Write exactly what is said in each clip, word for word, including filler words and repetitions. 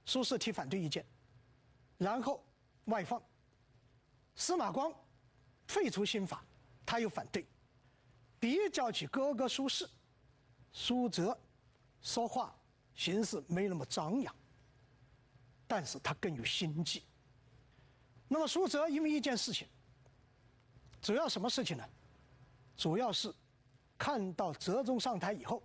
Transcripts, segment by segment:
苏轼提反对意见，然后外放。司马光废除新法，他又反对。比较起哥哥苏轼，苏辙说话行事没那么张扬，但是他更有心计。那么苏辙因为一件事情，主要什么事情呢？主要是看到哲宗上台以后，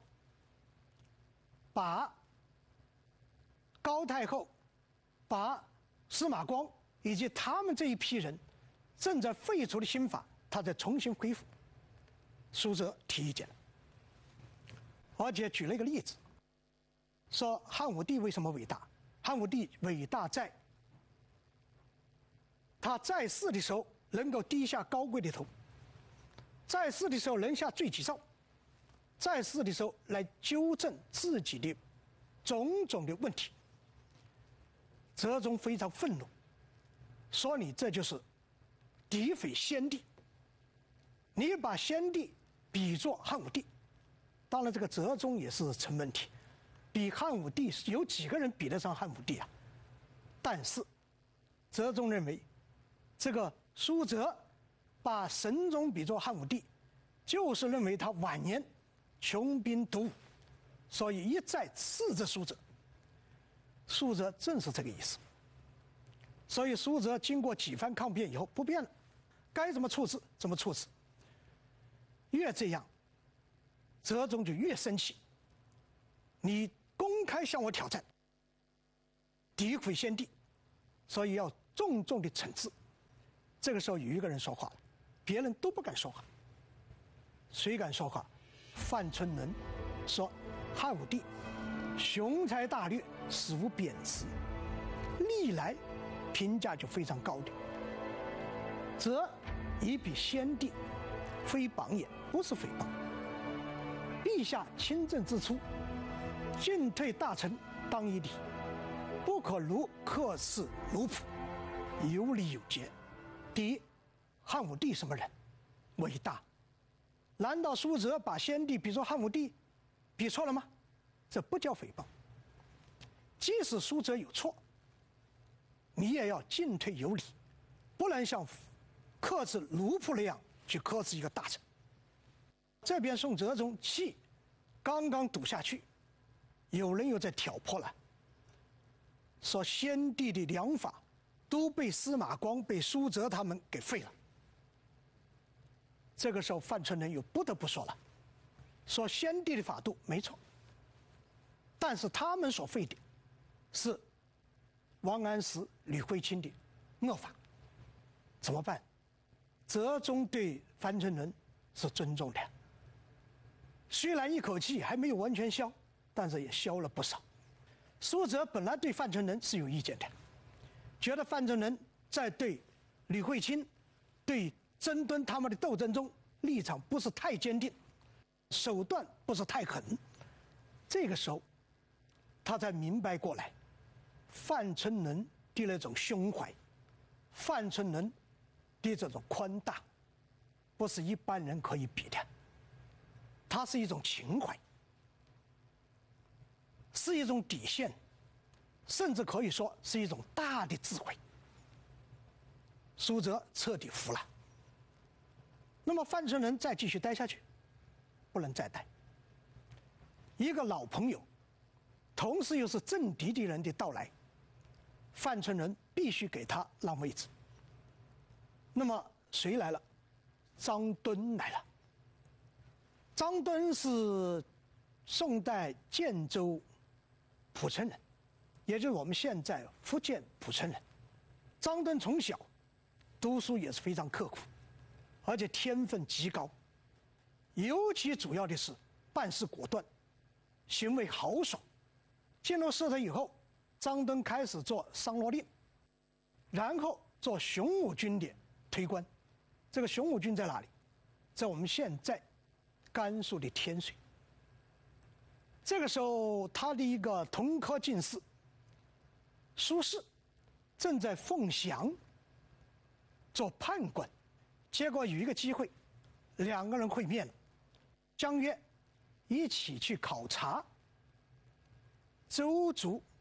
把高太后、把司马光以及他们这一批人正在废除的新法，他再重新恢复。苏辙提意见了，而且举了一个例子，说汉武帝为什么伟大？汉武帝伟大在他在世的时候能够低下高贵的头，在世的时候能下罪己诏，在世的时候来纠正自己的种种的问题。哲宗非常愤怒，说你这就是诋毁先帝，你把先帝比作汉武帝。当然这个哲宗也是成问题，比汉武帝有几个人比得上汉武帝啊？但是哲宗认为这个苏辙把神宗比作汉武帝，就是认为他晚年穷兵黩武，所以一再斥责苏辙。苏辙正是这个意思，所以苏辙经过几番抗辩以后不变了，该怎么处置怎么处置。越这样，哲宗就越生气，你公开向我挑战，诋毁先帝，所以要重重的惩治。这个时候有一个人说话了，别人都不敢说话。谁敢说话？范春能说汉武帝雄才大略，史无贬词，历来评价就非常高的。则以比先帝，非榜也，不是诽谤。陛下亲政之初，进退大臣当以礼，不可如克氏奴仆，有礼有节。第一，汉武帝什么人？伟大。难道苏辙把先帝比作汉武帝，比错了吗？这不叫诽谤。即使苏辙有错，你也要进退有礼，不能像克制奴仆那样去克制一个大臣。这边宋哲宗气刚刚堵下去，有人又在挑拨了，说先帝的良法都被司马光、被苏辙他们给废了。这个时候范春能又不得不说了，说先帝的法度没错，但是他们所废的是王安石、吕惠卿的恶法，怎么办？哲宗对范春能是尊重的，虽然一口气还没有完全消，但是也消了不少。苏辙本来对范春能是有意见的，觉得范春能在对吕惠卿、对曾敦他们的斗争中立场不是太坚定，手段不是太狠。这个时候他才明白过来，范春能的那种胸怀，范春能的这种宽大，不是一般人可以比的。它是一种情怀，是一种底线，甚至可以说是一种大的智慧。苏辙彻底服了。那么范春能再继续待下去，不能再待。一个老朋友，同时又是政敌的人的到来，范春能必须给他让位置。那么谁来了？张敦来了。张敦是宋代建州蒲城人，也就是我们现在福建蒲城人。张敦从小读书也是非常刻苦，而且天分极高，尤其主要的是办事果断，行为豪爽。进入仕途以后，张敦开始做商罗令，然后做雄武军的推官。这个雄武军在哪里？在我们现在甘肃的天水。这个时候，他的一个同科进士苏轼正在凤翔做判官，结果有一个机会，两个人会面了，相约一起去考察周族